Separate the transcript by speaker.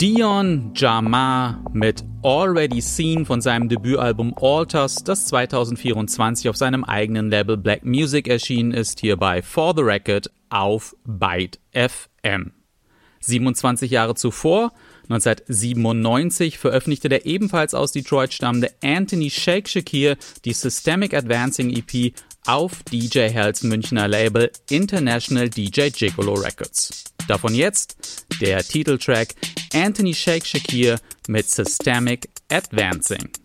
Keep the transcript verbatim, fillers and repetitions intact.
Speaker 1: Dion Jamar mit Already Seen von seinem Debütalbum Alters, das zwanzig vierundzwanzig auf seinem eigenen Label Black Music erschienen ist, hier bei For the Record auf Byte F M. siebenundzwanzig Jahre zuvor, neunzehnhundertsiebenundneunzig, veröffentlichte der ebenfalls aus Detroit stammende Anthony Shake Shakir die Systemic Advancing E P auf D J Hells Münchner Label International D J Gigolo Records. Davon jetzt der Titeltrack Anthony Shake Shakir mit Systemic Advancing.